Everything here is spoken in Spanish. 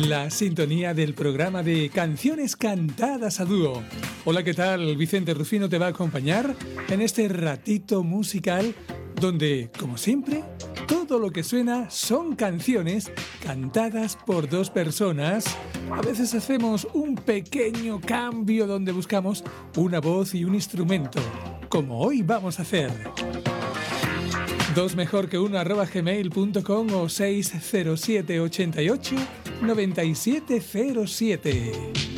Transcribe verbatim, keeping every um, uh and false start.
La sintonía del programa de Canciones Cantadas a Dúo. Hola, ¿qué tal? Vicente Rufino te va a acompañar en este ratito musical donde, como siempre, todo lo que suena son canciones cantadas por dos personas. A veces hacemos un pequeño cambio donde buscamos una voz y un instrumento, como hoy vamos a hacer. Dos mejor que uno arroba gmail punto com o seis cero siete ochenta y ocho noventa y siete cero siete.